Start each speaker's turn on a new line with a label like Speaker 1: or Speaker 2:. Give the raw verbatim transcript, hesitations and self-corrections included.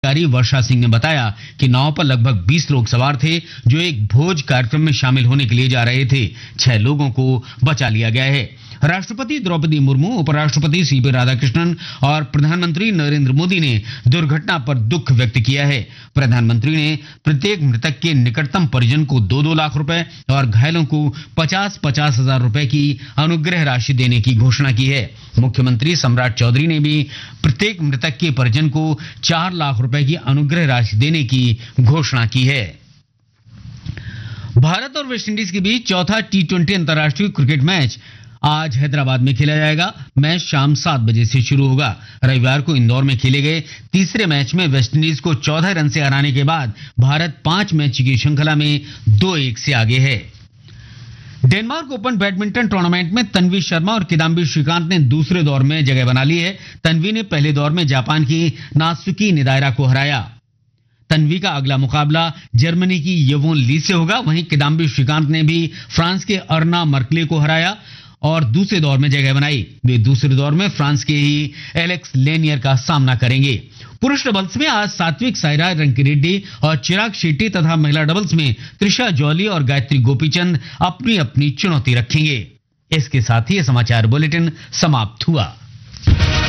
Speaker 1: अधिकारी वर्षा सिंह ने बताया कि नाव पर लगभग बीस लोग सवार थे जो एक भोज कार्यक्रम में शामिल होने के लिए जा रहे थे। छह लोगों को बचा लिया गया है। राष्ट्रपति द्रौपदी मुर्मू, उपराष्ट्रपति सीपी राधाकृष्णन और प्रधानमंत्री नरेंद्र मोदी ने दुर्घटना पर दुख व्यक्त किया है। प्रधानमंत्री ने प्रत्येक मृतक के निकटतम परिजन को दो दो लाख रुपए और घायलों को पचास पचास हजार रुपए की अनुग्रह राशि देने की घोषणा की है। मुख्यमंत्री सम्राट चौधरी ने भी प्रत्येक मृतक के परिजन को चार लाख रुपए की अनुग्रह राशि देने की घोषणा की है। भारत और वेस्टइंडीज के बीच चौथा टी ट्वेंटी अंतर्राष्ट्रीय क्रिकेट मैच आज हैदराबाद में खेला जाएगा। मैच शाम सात बजे से शुरू होगा। रविवार को इंदौर में खेले गए तीसरे मैच में वेस्टइंडीज को चौदह रन से हराने के बाद भारत पांच मैच की श्रृंखला में दो एक से आगे है। डेनमार्क ओपन बैडमिंटन टूर्नामेंट में तन्वी शर्मा और किदाम्बी श्रीकांत ने दूसरे दौर में जगह बना ली है। तन्वी ने पहले दौर में जापान की नात्सुकी निदायरा को हराया। तन्वी का अगला मुकाबला जर्मनी की येवोन ली से होगा। वहीं किदाम्बी श्रीकांत ने भी फ्रांस के अर्ना मर्कले को हराया और दूसरे दौर में जगह बनाई। वे दूसरे दौर में फ्रांस के ही एलेक्स लेनियर का सामना करेंगे। पुरुष डबल्स में आज सात्विक साईराज रंकीरेड्डी और चिराग शेट्टी तथा महिला डबल्स में त्रिशा जॉली और गायत्री गोपीचंद अपनी अपनी चुनौती रखेंगे। इसके साथ ही यह समाचार बुलेटिन समाप्त हुआ।